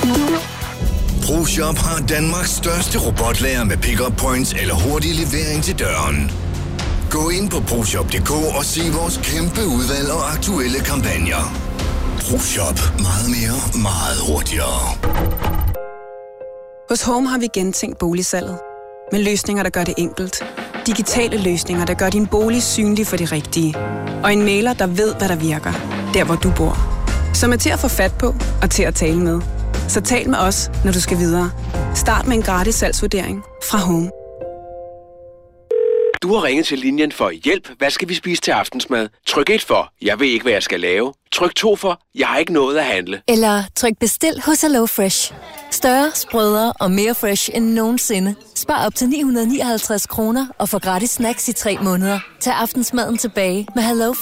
ProShop har Danmarks største robotlager med pick-up points eller hurtig levering til døren. Gå ind på ProShop.dk og se vores kæmpe udvalg og aktuelle kampagner. ProShop. Meget mere, meget hurtigere. Hos Home har vi gentænkt boligsalget. Med løsninger, der gør det enkelt. Digitale løsninger, der gør din bolig synlig for de rigtige. Og en mailer, der ved, hvad der virker. Der, hvor du bor. Som er til at få fat på og til at tale med. Så tal med os, når du skal videre. Start med en gratis salgsvurdering fra Home. Du har ringet til linjen for hjælp. Hvad skal vi spise til aftensmad? Tryk 1 for, jeg ved ikke, hvad jeg skal lave. Tryk 2 for, jeg har ikke nået at handle. Eller tryk bestil hos HelloFresh. Større, sprødere og mere fresh end nogensinde. Spar op til 959 kroner og få gratis snacks i 3 måneder. Tag aftensmaden tilbage med HelloFresh.